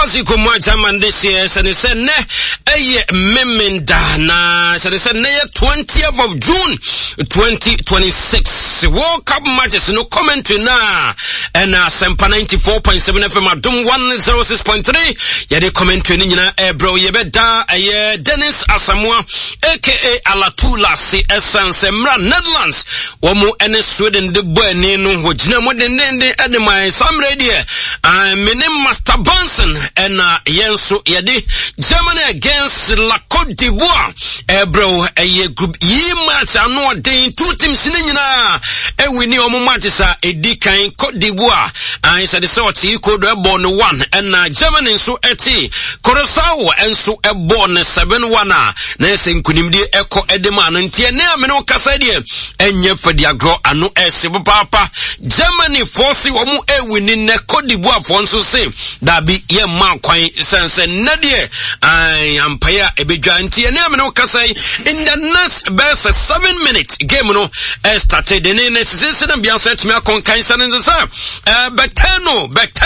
Aziko German this year, and he said, ne, Memenda, na, so they said, 20th of June, 2026. World Cup matches, no commentary na, and Sempa 94.7 FM, Adum 106.3, yeah, they commentary, bro, yebeda, Dennis Asamoah, aka Alatula, si essence, Netherlands, Womu, and Sweden, the boy, Nino, which never did my some radio, my name Master Bunsen, and Yenso Yadi, Germany against La Côte d'Ivoire, bro, a group ye match, I know day, 2 teams in and we knew matches are a Dika in Côte d'Ivoire, I said the sort you could have born 1, and Germany so eti, Corosao, and so a born 7-1, Nessin Kunimdi Echo Edeman, and Tiana Meno Casadia, and yet for the agro, and no Sibu Papa, Germany forcing Omu winning Côte d'Ivoire for so say, that be ye man quite sense and Nadia, I am Paya Ebijanti, and Yamino Casay, in the next best 7-minute game, no, started the name, season and beyond set me a concaison in the sun. Bectano,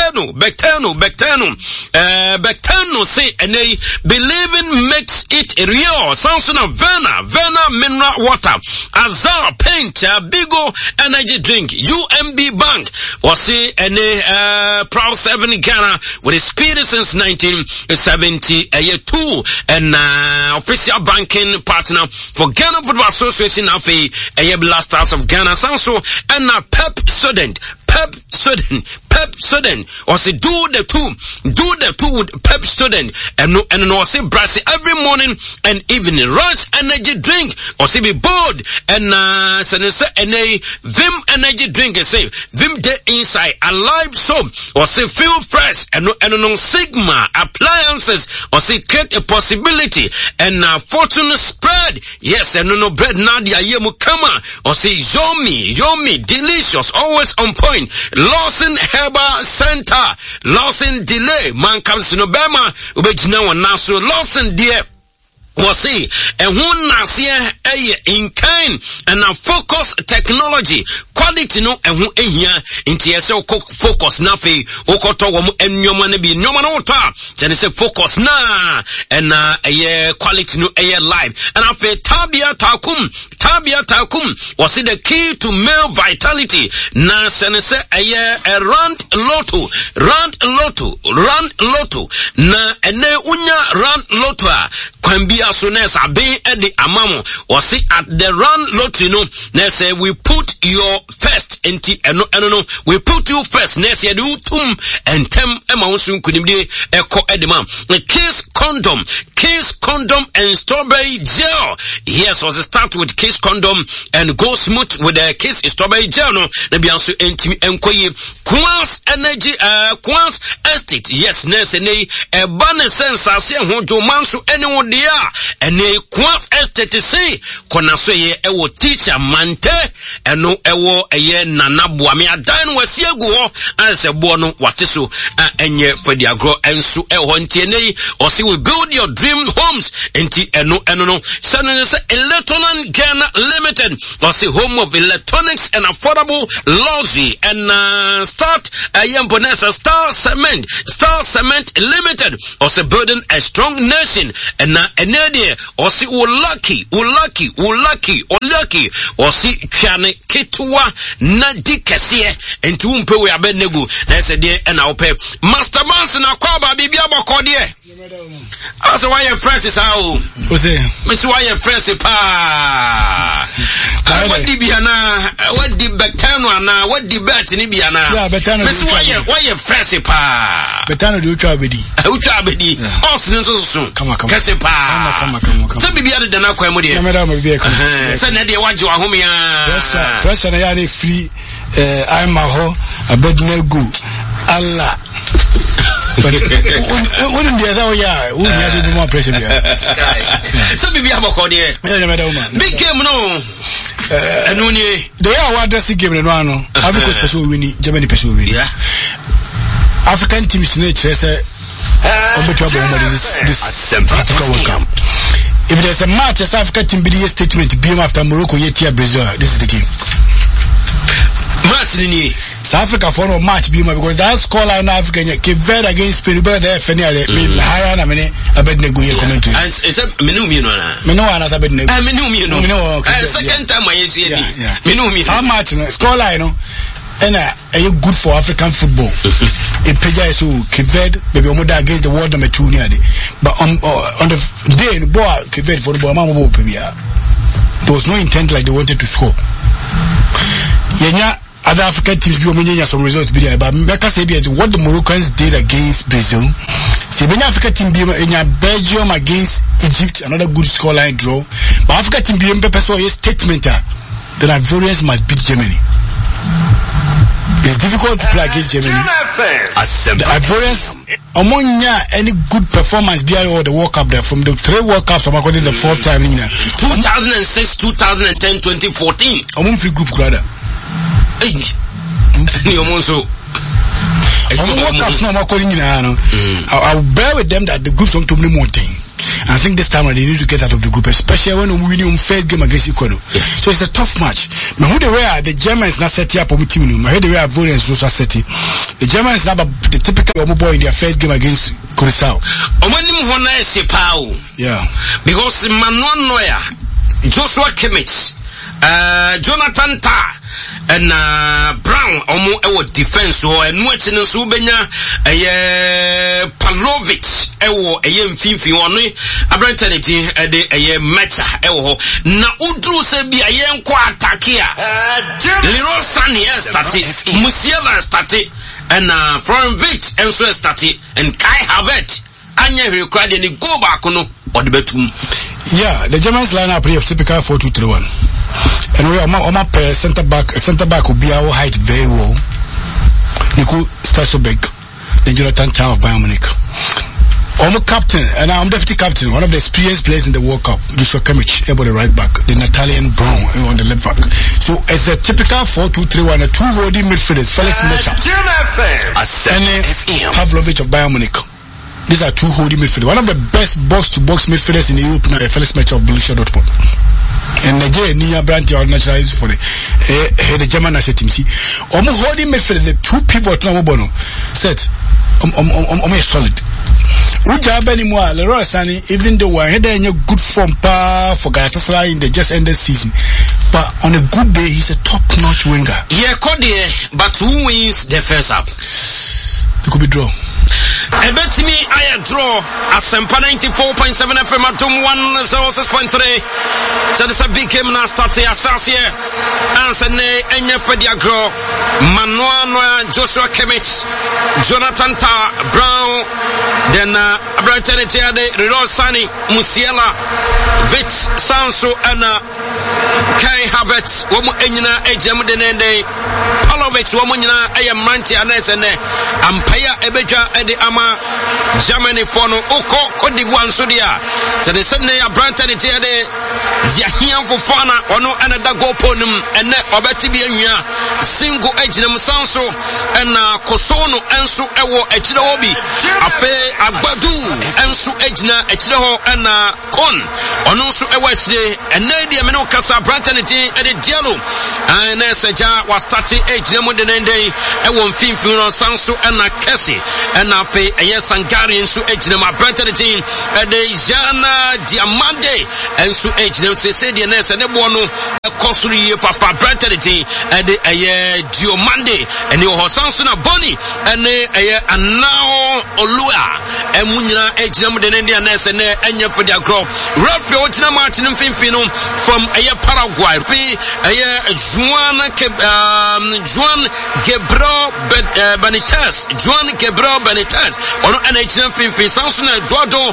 say, and they believing makes it real. Samson of Vena mineral water, Azar paint, Bigo energy drink, UMB Bank, or say, and Proud 7 Ghana with experience since 1970, a year 2, and official banking partner for Ghana Football Association of a year Blasters of Ghana, Sanso, and Pep Student, or say do the two with Pep Student, and say brassy every morning and evening, rush energy drink, or say be bold, and a Vim energy drink, and say Vim de inside alive soap, or say feel fresh, and no Sigma appliances, or say create a possibility, and fortune spread, yes, and no bread Nadia Yemukama, or say yomi, delicious, always on point, Lawson Herbal Center, Lawson Delay, man comes to Nobema, Ubejina and Nasu, Lawson dear. Was see, and one nasia in kind and a focus technology quality no and who here in TSO focus nafi okoto and nyomane be nyomanota then say focus na and a quality no air live and after tabia takum was see the key to male vitality na sense a run lotto na ene unya run lotto can be as soon as I be at the amamo or see at the run lotto no let's say we put your first no we put you first next year do tum and tem soon could be echo edimam the Kiss condom and strawberry gel. Yes, was a start with Kiss condom and go smooth with the Kiss strawberry gel. No, maybe also intimi enkoye Quans energy Quans estate. Yes, nurse and a banner sense I see who do mansu anyone there and a Quans estate say konasoye ewo teacher mante and no ewo eye nanabu ami adan was ye go as a bono watiso enye for the agro and so ewo ntiene or see we build your dream homes enti no Sanan Electronic Ghana Limited was the home of electronics and affordable luxury and Star Cement Limited also building a strong nation and an idea or see lucky or see Chane Ketua Nadikasia and Tumpe we abenegu that's a day and I'll pay Master Manson Akwaba Bibiaba Cordier. Also why your Francis how Miss why your Francis pa what the Biana what the Betano na what the bet in Biana Miss why your Francis pa Betano do Uchabedi also soon come Kasipa so Bibiana than Aquamudia send that what you are home press and I free I'm a ho a bed no go Allah but wouldn't the other who has to be more pressure so maybe I'm a cordier big game no and when they are what does the game in one Africa special winning Germany special winning African team is nature say on the trouble this Africa World Cup. If there's a match as Africa team be the statement be after Morocco yet here Brazil this is the game. match ni South Africa for no match be because that scoreline Africa Cape Verde against Peru there FNL higher na me Abednego here commentary. It's a menu no na. Me no ana Abednego. Menu. Second time I see it. Menu. How much scoreline no and are good for African football. It pays so Cape Verde maybe omoda against the world number 2 near but on the day the ball Cape Verde for the ball mama there was no intent like they wanted to score. Other African teams do some results but Mecca say what the Moroccans did against Brazil. See when African team be in Belgium against Egypt, another good scoreline draw. But African team be in so a statement that Ivorians must beat Germany. It's difficult to play against Germany. The Ivorians among any good performance behind all the World Cup there from the 3 World Cups from according to the 4th time 2006, 2010, 2014. Among free group rather. I'll bear with them that the groups don't do more thing. I think this time they need to get out of the group, especially when we win first game against Ecuador. So it's a tough match. Now who the way the Germans not set up on team. I heard the way Ivorians also set it. The Germans now the typical boy in their first game against Curacao. Yeah. Because Manuel Neuer, Joshua Kimmich, Jonathan Tah, and Brown omo defense or enwetine so benya Pavlovic ewo mfimfi woni abrantanity de mecha ewo na udru se bia yenko atake a Leroy Sané started Musiala started and Florent enso started and Kai Havertz anya required any go back no odbetum. Yeah, the Germans line up here typical 4-2-3-1. And we are center back will be our height very well. Nico Stassobek, then Jonathan Tah of Bayern Munich. I'm a captain, and I'm deputy captain, one of the experienced players in the World Cup, Joshua Kimmich, able the right back, the Italian Brown on the left back. So it's a typical 4-2-3-1, 2 holding midfielders, Felix Mecha, and Pavlovic of Bayern Munich. These are 2 holding midfielders. One of the best box-to-box midfielders in Europe now, Felix Mecha of Borussia Dortmund. And Nigeria near branch are naturalized for the German as a team. See, holding midfield, the 2 pivot now bono set solid. Uja anymore, Leroy Sané, even though we're heading in a good form for Galatasaray in the just ended season. But on a good day, he's a top-notch winger. Yeah, Cody, but who wins the first half? It could be draw. Ebetimi I draw Asempa 94.7 FM at 106.3. So this a big game now start here. Answer ne enye fedia grow. Manuel Joshua Kimmich, Jonathan Tah, Brown, then Brighton de Leroy Sané, Musiala, Vitz, Sanso, and Kai Havertz. Womu enyina ejem denende. Pavlovic womu nyina eyamranti anesene. Ampaya ebeja edi ama Germany for no oko Cote d'Ivoire so dia. So the Sydney Brighton de Yahian for Fana ono another go ponum and obeti bi anwia single eginam sanso and Kosono enso ewo echire obi afe agbadu enso egina echire ho and kon ono nso ewo echire and na dia me no kasa Brighton de dialo and seja was starting eginam de nende ewo mfimfi no sanso and Kesi and afe Sangari enso eginam Brighton de Jana Diamande enso eginam se de na se ne bo no kosuri papa Brighton de Diomande and the Hosanso na Boni and now Olua and Munya Ejam de India Ness and Enya for their grow. Rafi Otina Martin and Finfino from Paraguay. Juan Gebro Benitez. Juan Gebro Benitez. On an Ejam Finfin Sanson Eduardo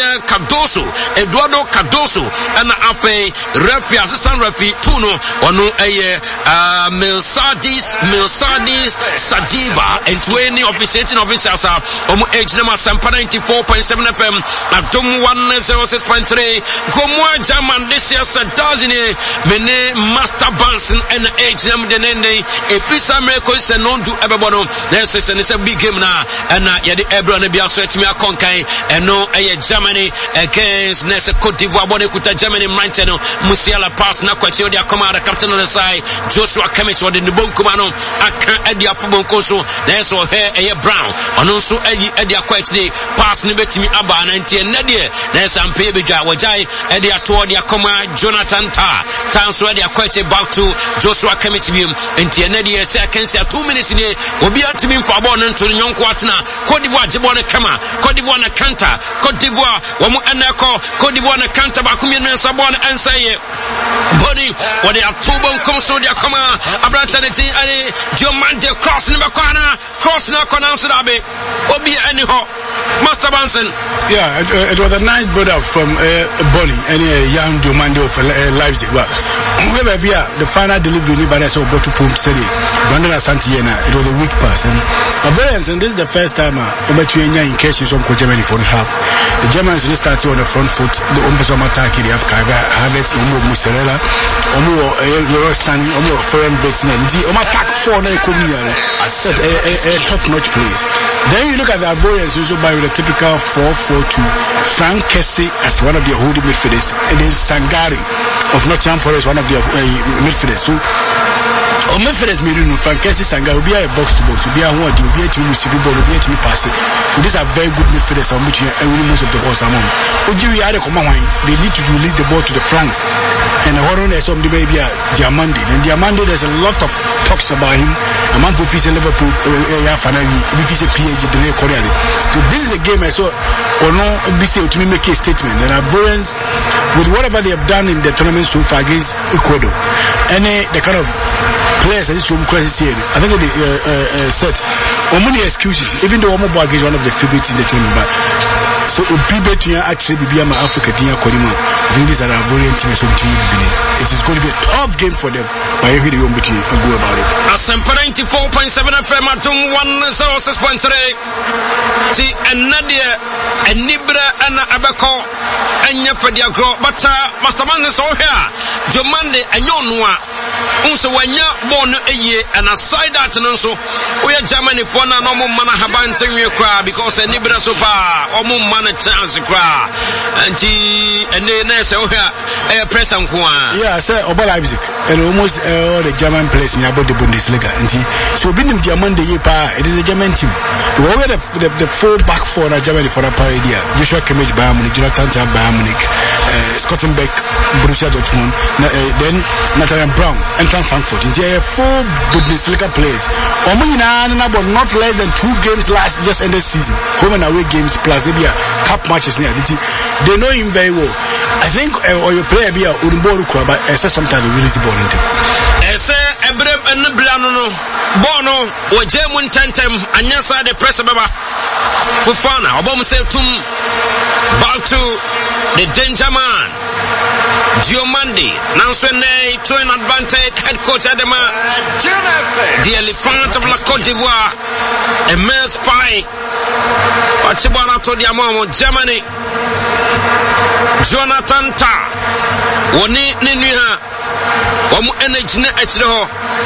Cardoso and Afe Rafi Assistant Rafi Tuno on Milsadis Sadiva and 20 officiating officers are age number Asempa 94.7 FM, Adum 106.3. Gomoa German this year Sadazine, Mene Master Banson and HM Denende, a Fisa America is a non do Eberbono. This is a big game now, and Yadi Ebron be a sweat me a conkai, and no a Germany against Nessa Cote d'Ivoire, Bonekuta Germany, Manteno, Musiala pass, Nakwacho, their commander, captain on the side, Joshua Kemich, or the Bunkumano, I can't add the Afubonkoso, there's all hair, a brown, and also Eddie Aquati, pass Nibetimi Abba, 90 and Nadia, there's some Pebija, Wajai, Eddie Atua, their commander, Jonathan Tans where they are quite back to Joshua Kemich, and Tianedia, seconds, 2 minutes in here, will be at to me for a bonnet to the young Quatna, Cote d'Ivoire, Jibona Kama, Cote d'Ivoire, Kanta, Cote d'Ivoire, Wamu Anako, Cote d'Ivoire, Kanta, Bakumian, and Sabon, and say, Body, what they are 2 bone comes to their comma, Abrantanity, and Diomante, cross in the corner, cross in the corner, Sabe, will be anyhow. Master Banson. Yeah, it was a nice build-up from Bonnie and young Diomande of Leipzig. But whoever be the final delivery, but I saw Botu Pump City, Brandon Santiana, it was a weak pass. And a variance, and this is the first time I'm between in cases from Germany for the half. The Germans started on the front foot, the Umbasama Taki, they have Havertz, Mustarella, Leroy Sané, Foreign Vixen, and the attack for the I said a top-notch place. Then you look at the variance also by the typical 4-4-2. Frank Kessie as one of the holding midfielders, and then Sangari of Nottingham Forest, one of the midfielders. So, on midfielders, Frank Kessie, Sangari will be a box to box, will be a one, will be a team receive ball, will be a team pass. So these are very good midfielders on which most of the balls are on. They need to release the ball to the flanks. And the horror is on the baby Diamande. And Diamande, there's a lot of talks about him. A man for Fisa Liverpool, if he's a PhD, so this is a game I saw or no BC to make a statement. And Ivorians, with whatever they have done in the tournament so far against Ecuador, and the kind of players that is from crisis here, I think they said many excuses, even though Omobo is one of the favorites in the tournament. But so people to actually be my Africa Tia Kodima. I think these are Ivorian teams from team. It is going to be a tough game for them. But every day you won't go about it. Asempa 94.7 FM Adum 106.3. Ti Nadia and Nibra and Abako and Yafadia Grow. But Master Man is all here. Jomande and Yonua. Also when you born a year and aside that and also we are Germany for no more mana habanting you cry because a Nibra so far or more mana chance cry. And then so here a press and yeah, I said about Leipzig and almost all the German players in about the Bundesliga. And so being the Monday it is a German team. We already the full back four in Germany for a idea. Joshua Kimmich, Bayern Munich, Jonathan Tah, Bayern Munich, Scottenbeck, Borussia Dortmund, then Nathan Brown, and Frankfurt. And there are 4 Bundesliga players. About not less than 2 games last just in the season. Home and away games plus maybe cup matches. They know him very well. I think or your player be a Urumboru, but I said sometimes they release the ball into. I say Ebrem and Blano Bono or German Tentem and Yasa the press baba Fufana Obama say to back to the danger man Diomande Nanswene to an advantage head coach Adema the elephant of La Cote d'Ivoire a men's fight Wachibana to the Amamo Germany Jonathan Tah Woni Ninuha Wamu energy na echire ho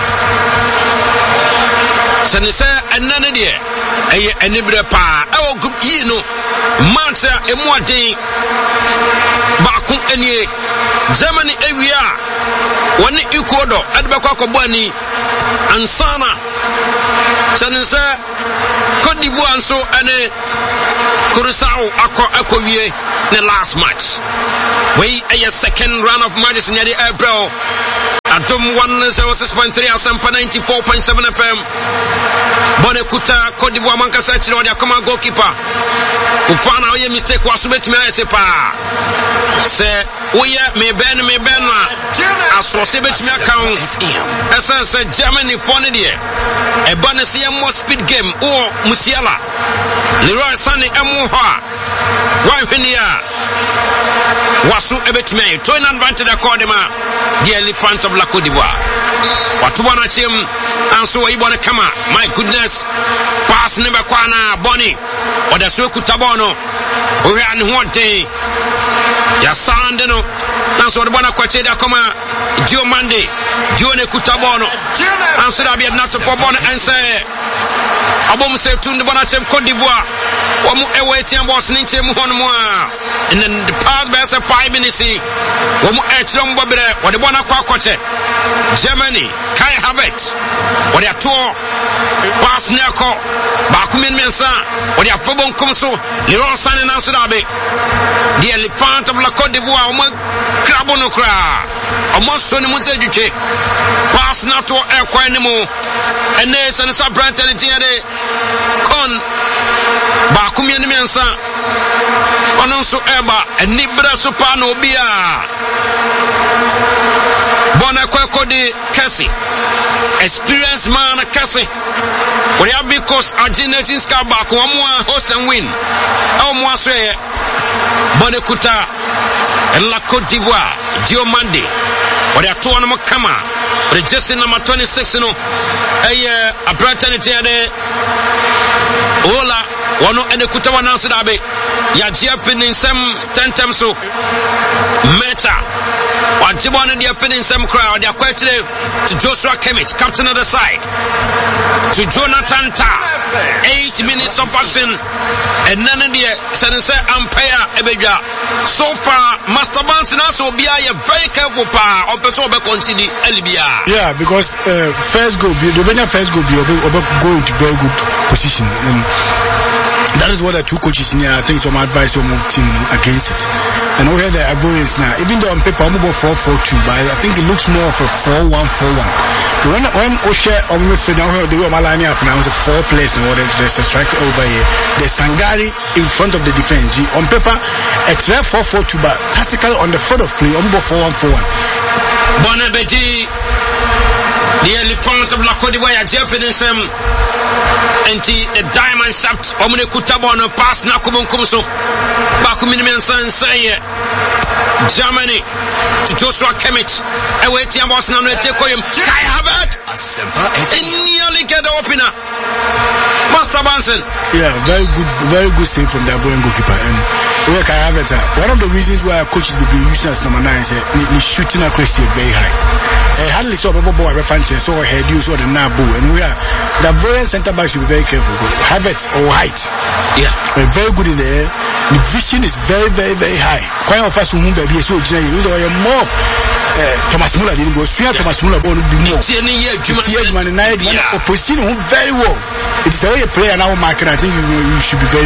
Sanisa anane de eye anibre pa e group yi no match emu aden ba ku anie Germany ewia woni Ecuador adbekwa akobo ani ansana Sanisa Cote d'Ivoire so ane Curaçao akowie the last match. We a second round of matches in the April. Adum 106.3 Asempa 94.7 FM. Bonekuta Cote d'Ivoire Mankasa Chiro dia come goalkeeper. Ufana oye mistake wasubet me asepa. Se oye me ben asose bet me account. Essence Germany phone there. E bonus more speed game or Musiala. Leroy Sané emu ha. Why when Wasu ebetime to an advantage accordema the elephant of La Côte d'Ivoire. Watubana chim anso ibona kama. My goodness. Pass number kwana Bonnie. Oda so kutabono. We are in one day. Ya sandeno. Nanso odbona kwache da kama Gio Mande. Gio ne kutabono. Anso da be not for bon and say Abom se tun bona chem Côte d'Ivoire. Wamu eweti boss ninche mu hon mu a. And then the past best 5 minutes. Wamu echrom bobre. Ode bona kwa kwache. Germany, Kai Havertz. Ode ato pass neko. Bakumin mensa. Ode afobon komso. Leroy Sané nanso da be. The elephant of La Côte d'Ivoire. Omo krabono kra. Omo so ni munze duke. Pass na to ekwa ni mu. Ene se nsa brand and tiade. Kon Bakumin mensa. Ononso eba enibra so pa no bia. Bona kweko de Kessie. Experienced man Kessie. We have because Argentine ska back one host and win. Omwa so Bonekuta La Côte d'Ivoire Gio Mande. We are 2 on Kama. Register number 26 no. A Brighton tiade. Ola wano ene kutawa nansu dabe ya jia finin sem 10 times so meta wajibwana dia finin sem crowd dia kwetile to Joshua Kimmich, captain of the side, to Jonathan Tah. 8 minutes of action and none dia sense umpire ebedwa. So far Master Bansi naso bia ya very careful pa opeso be continue elibia. Yeah, because first goal the first goal go into very good position. That is what the two coaches in here, I think, some advice on team against it. And over here, the Ivorians now, even though on paper, I'm about 4-4-2, but I think it looks more of a 4-1-4-1. When O'Shea or Midfield, the way my line up now is a 4 players now, there's a striker over here. There's Sangari in front of the defense. On paper, it's 4-4-2, but tactical on the front of play, I'm about 4-1-4-1. Bonabedi, the elephant of La Côte d'Ivoire, Jeff Edinson. Enti the diamond shaft omune kutabono pass na kubunkumso bakumini mensan say Germany to Joshua Kimmich await your boss now take him Kai Havertz nearly get the opener Master Bansen. Yeah, very good save from the Ivorian goalkeeper. And where Kai Havertz, one of the reasons why our coaches will be using as number 9 is the shooting accuracy very high. Hardly saw a boy ever fancy saw a head use or the nabu, and we are the Ivorian centre back should be very careful. Havertz or height, yeah, we're very good in the air. The vision is very high. Quite of us who move baby so you more Thomas Muller didn't go straight. Thomas Muller will be more. Opposition very well. It's a way player now, Mark, and I think you should be very